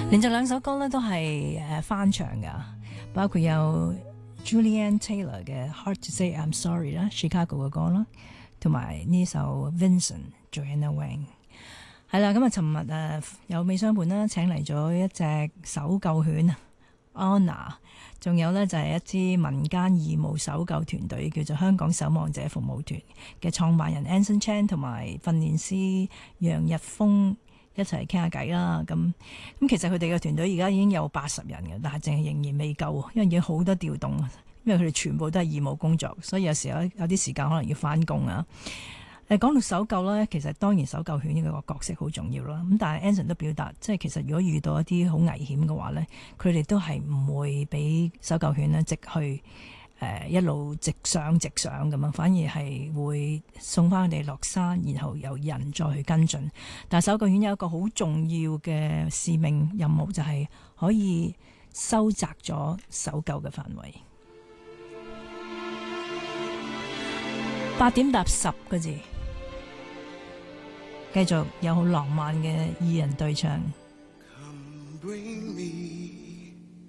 連續兩首歌咧都係翻唱噶，包括有 Julian Taylor 嘅 Hard to Say I'm Sorry 啦 ，Chicago 嘅歌啦，同埋呢首 Vincent Joanna Wang。係啦，咁啊，尋日有美商盤啦，請嚟咗一隻搜救犬 Anna， 仲有呢就係一支民間義務搜救團隊叫做香港守望者服務團嘅創辦人 Anson Chan 同埋訓練師楊日峰一齊傾下偈啦。咁其實佢哋嘅團隊而家已經有80人嘅，但係淨係仍然未夠，因為已經好多調動，因為佢哋全部都係義務工作，所以有時候有啲時間可能要翻工啊。講到搜救咧，其實當然搜救犬呢個角色好重要啦。咁但係 Anson 都表達，即係其實如果遇到一啲好危險嘅話咧，佢哋都係唔會俾搜救犬咧直去一路直上咁樣，反而係會送翻佢哋落山，然後由人再去跟進。但係搜救犬有一個好重要嘅使命任務，就係可以收窄咗搜救嘅範圍。8點搭10個字。繼續有好浪漫嘅二人對唱。 Come bring me